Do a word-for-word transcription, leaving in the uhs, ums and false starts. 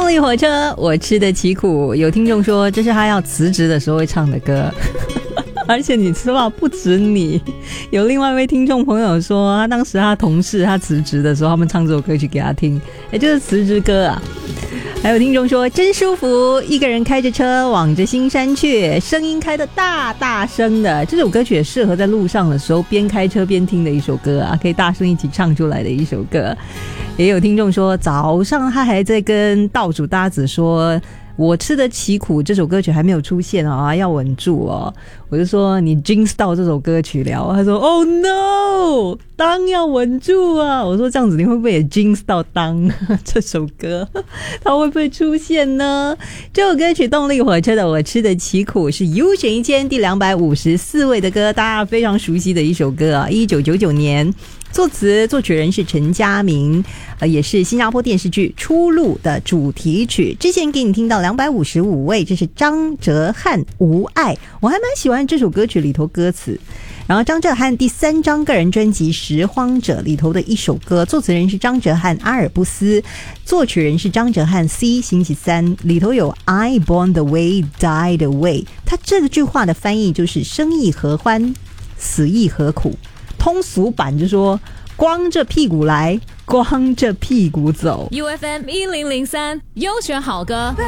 动力火车，我吃得起苦。有听众说这是他要辞职的时候会唱的歌。而且你知道不止你，有另外一位听众朋友说他当时他同事他辞职的时候他们唱这首歌曲给他听，也就是辞职歌啊。还有听众说真舒服，一个人开着车往着新山去，声音开得大大声的，这首歌曲也适合在路上的时候边开车边听的一首歌啊，可以大声一起唱出来的一首歌。也有听众说早上他还在跟道主搭子说我吃得起苦，这首歌曲还没有出现啊，要稳住哦。我就说你 jinx 到这首歌曲了，他说 Oh no， 当要稳住啊。我说这样子你会不会也 jinx 到当这首歌，它会不会出现呢？这首歌曲动力火车的我吃得起苦是优选一千第两百五十四位的歌，大家非常熟悉的一首歌啊，一九九九年。作词作曲人是陈嘉明，呃，也是新加坡电视剧《出路》的主题曲。之前给你听到两百五十五位，这是张哲瀚《无爱》，我还蛮喜欢这首歌曲里头歌词。然后张哲瀚第三张个人专辑《拾荒者》里头的一首歌，作词人是张哲瀚阿尔布斯，作曲人是张哲瀚 C 星期三，里头有 I born the way die the way， 他这句话的翻译就是生亦何欢，死亦何苦。通俗版就说光着屁股来，光着屁股走。 U F M 一零零三优选好歌。